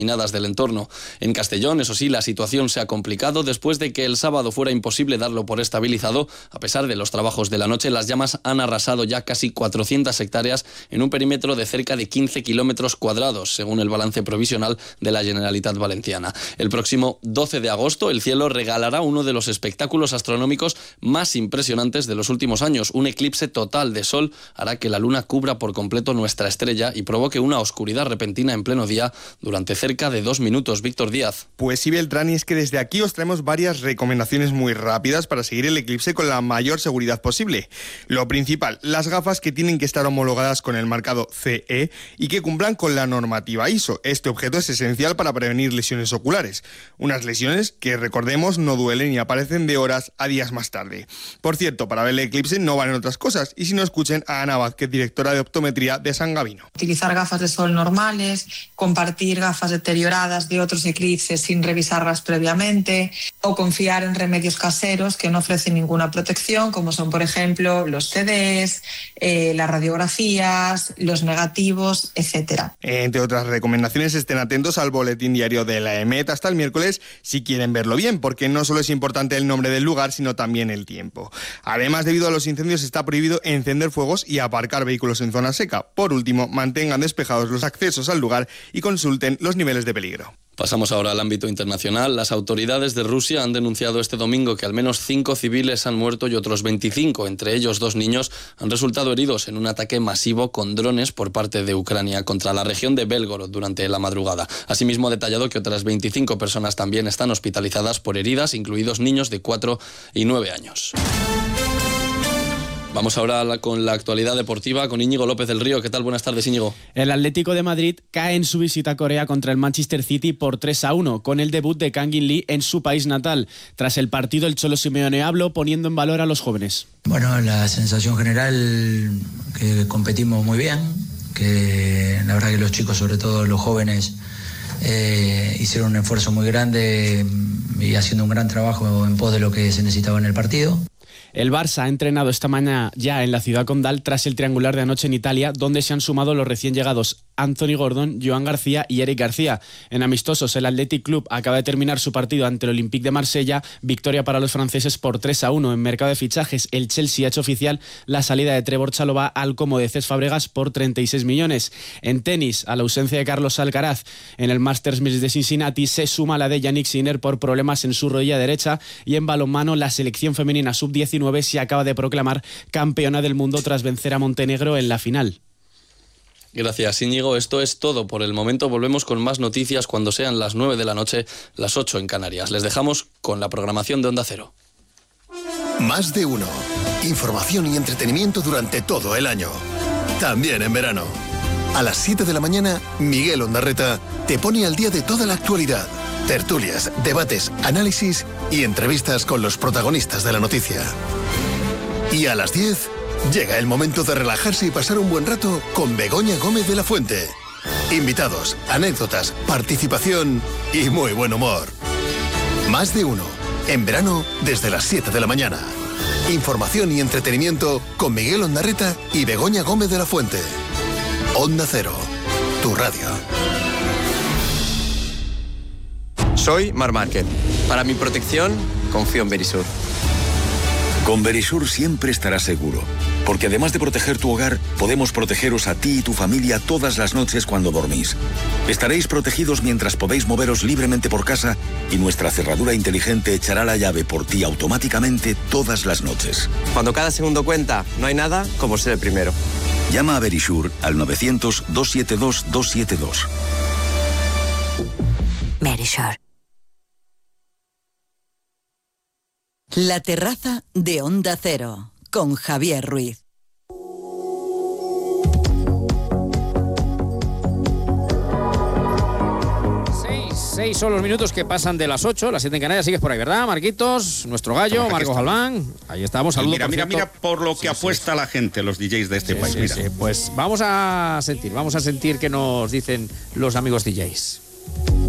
del entorno. En Castellón, eso sí, la situación se ha complicado después de que el sábado fuera imposible darlo por estabilizado. A pesar de los trabajos de la noche, las llamas han arrasado ya casi 400 hectáreas en un perímetro de cerca de 15 kilómetros cuadrados, según el balance provisional de la Generalitat Valenciana. El próximo 12 de agosto, el cielo regalará uno de los espectáculos astronómicos más impresionantes de los últimos años. Un eclipse total de sol hará que la luna cubra por completo nuestra estrella y provoque una oscuridad repentina en pleno día durante cerca de 2 minutos. Víctor Díaz. Pues sí, Beltrán, y es que desde aquí os traemos varias recomendaciones muy rápidas para seguir el eclipse con la mayor seguridad posible. Lo principal, las gafas que tienen que estar homologadas con el marcado CE y que cumplan con la normativa ISO. Este objeto es esencial para prevenir lesiones oculares. Unas lesiones que, recordemos, no duelen y aparecen de horas a días más tarde. Por cierto, para ver el eclipse no valen otras cosas, y si no, escuchen a Ana Vázquez, directora de optometría de San Gavino. Utilizar gafas de sol normales, compartir gafas deterioradas de otros eclipses sin revisarlas previamente, o confiar en remedios caseros que no ofrecen ninguna protección, como son, por ejemplo, los CDs, las radiografías, los negativos, etc. Entre otras recomendaciones, estén atentos al boletín diario de la EMET hasta el miércoles si quieren verlo bien, porque no solo es importante el nombre del lugar, sino también el tiempo. Además, debido a los incendios, está prohibido encender fuegos y aparcar vehículos en zona seca. Por último, mantengan despejados los accesos al lugar y consulten los niveles de peligro. Pasamos ahora al ámbito internacional. Las autoridades de Rusia han denunciado este domingo que al menos 5 civiles han muerto y otros 25, entre ellos 2 niños, han resultado heridos en un ataque masivo con drones por parte de Ucrania contra la región de Belgorod durante la madrugada. Asimismo, ha detallado que otras 25 personas también están hospitalizadas por heridas, incluidos niños de 4 y 9 años. Vamos ahora con la actualidad deportiva con Íñigo López del Río. ¿Qué tal? Buenas tardes, Íñigo. El Atlético de Madrid cae en su visita a Corea contra el Manchester City por 3-1, con el debut de Kang In Lee en su país natal. Tras el partido, el Cholo Simeone habló poniendo en valor a los jóvenes. Bueno, la sensación general que competimos muy bien, que la verdad que los chicos, sobre todo los jóvenes, hicieron un esfuerzo muy grande y haciendo un gran trabajo en pos de lo que se necesitaba en el partido. El Barça ha entrenado esta mañana ya en la ciudad condal tras el triangular de anoche en Italia, donde se han sumado los recién llegados Anthony Gordon, Joan García y Eric García. En amistosos, el Athletic Club acaba de terminar su partido ante el Olympique de Marsella, victoria para los franceses por 3-1. En mercado de fichajes, el Chelsea ha hecho oficial la salida de Trevor Chalobah al Como de Cesc Fábregas por 36 millones. En tenis, a la ausencia de Carlos Alcaraz en el Masters de Cincinnati, se suma la de Yannick Sinner por problemas en su rodilla derecha, y en balonmano, la selección femenina sub-19 se acaba de proclamar campeona del mundo tras vencer a Montenegro en la final. Gracias, Íñigo. Esto es todo por el momento. Volvemos con más noticias cuando sean las 9 de la noche, las 8 en Canarias. Les dejamos con la programación de Onda Cero. Más de uno. Información y entretenimiento durante todo el año. También en verano. A las 7 de la mañana, Miguel Ondarreta te pone al día de toda la actualidad. Tertulias, debates, análisis y entrevistas con los protagonistas de la noticia. Y a las 10 llega el momento de relajarse y pasar un buen rato con Begoña Gómez de la Fuente. Invitados, anécdotas, participación y muy buen humor. Más de uno. En verano desde las 7 de la mañana. Información y entretenimiento con Miguel Ondarreta y Begoña Gómez de la Fuente. Onda Cero, tu radio. Soy Marc Márquez. Para mi protección, confío en Verisur. Con Verisur siempre estarás seguro, porque además de proteger tu hogar, podemos protegeros a ti y tu familia todas las noches cuando dormís. Estaréis protegidos mientras podéis moveros libremente por casa y nuestra cerradura inteligente echará la llave por ti automáticamente todas las noches. Cuando cada segundo cuenta, no hay nada como ser el primero. Llama a Verisur al 900-272-272. Verisur. La terraza de Onda Cero, con Javier Ruiz. Seis son los minutos que pasan de las 8, las 7 en Canarias. Sigues por ahí, ¿verdad, Marquitos? Nuestro gallo, Marcos Galván. Ahí estamos, saludos. Mira por lo que apuesta la gente, los DJs de este país. Pues vamos a sentir qué nos dicen los amigos DJs.